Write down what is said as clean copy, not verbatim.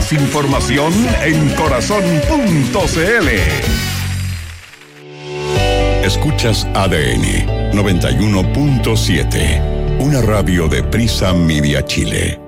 Más información en corazon.cl. Escuchas ADN 91.7, una radio de Prisa Media Chile.